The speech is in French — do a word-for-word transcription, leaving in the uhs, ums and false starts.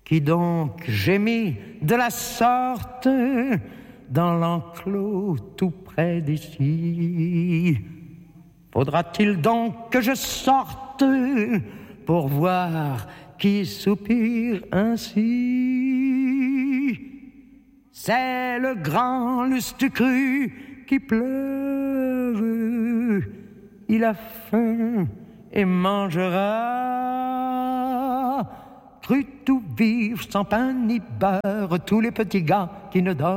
Qui donc gémit de la sorte dans l'enclos tout près d'ici? Faudra-t-il donc que je sorte pour voir qui soupire ainsi? C'est le grand Lustucru qui pleure. Il a faim et mangera. Cru tout vivre sans pain ni beurre, tous les petits gars qui ne dorment